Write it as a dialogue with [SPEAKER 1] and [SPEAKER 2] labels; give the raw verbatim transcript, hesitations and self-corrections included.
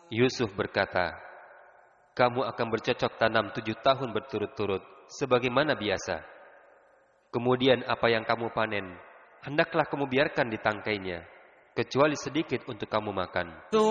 [SPEAKER 1] Yusuf berkata, kamu akan bercocok tanam tujuh tahun berturut-turut, sebagaimana biasa. Kemudian apa yang kamu panen, hendaklah kamu biarkan di tangkainya, kecuali sedikit untuk kamu makan.